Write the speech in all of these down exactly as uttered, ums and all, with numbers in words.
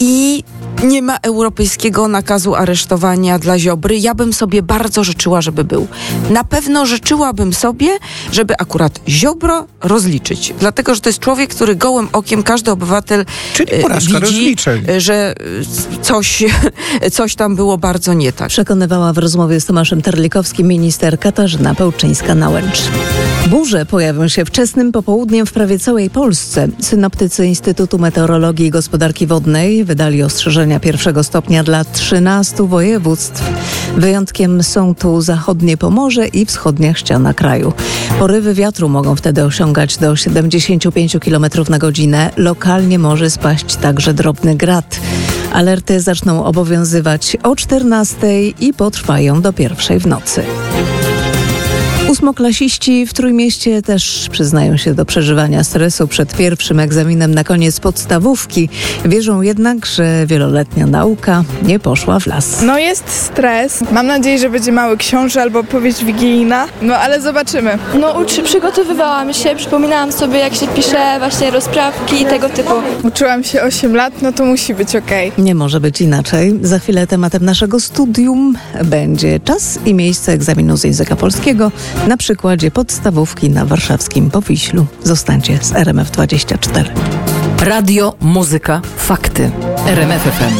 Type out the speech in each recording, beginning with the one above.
i nie ma europejskiego nakazu aresztowania dla Ziobry. Ja bym sobie bardzo życzyła, żeby był. Na pewno życzyłabym sobie, żeby akurat Ziobro rozliczyć. Dlatego, że to jest człowiek, który gołym okiem każdy obywatel Czyli porażka widzi, rozliczeń. że coś, coś tam było bardzo nie tak. Przekonywała w rozmowie z Tomaszem Terlikowskim minister Katarzyna Pełczyńska-Nałęcz. Burze pojawią się wczesnym popołudniem w prawie całej Polsce. Synoptycy Instytutu Meteorologii i Gospodarki Wodnej wydali ostrzeżenia pierwszego stopnia dla trzynastu województw. Wyjątkiem są tu zachodnie Pomorze i wschodnia ściana kraju. Porywy wiatru mogą wtedy osiągać do siedemdziesiąt pięć kilometrów na godzinę. Lokalnie może spaść także drobny grad. Alerty zaczną obowiązywać o czternastej i potrwają do pierwszej w nocy. Ósmoklasiści w Trójmieście też przyznają się do przeżywania stresu przed pierwszym egzaminem na koniec podstawówki. Wierzą jednak, że wieloletnia nauka nie poszła w las. No jest stres. Mam nadzieję, że będzie mały książę albo powieść wigilijna. No ale zobaczymy. No uczy, przygotowywałam się, przypominałam sobie, jak się pisze właśnie rozprawki i tego typu. Uczyłam się osiem lat, no to musi być okej. Nie może być inaczej. Za chwilę tematem naszego studium będzie czas i miejsce egzaminu z języka polskiego na przykładzie podstawówki na warszawskim Powiślu. Zostańcie z R M F dwadzieścia cztery. Radio, muzyka, fakty. R M F F M.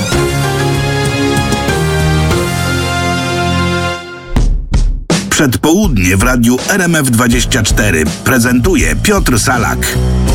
Przedpołudnie w radiu R M F dwadzieścia cztery prezentuje Piotr Salak.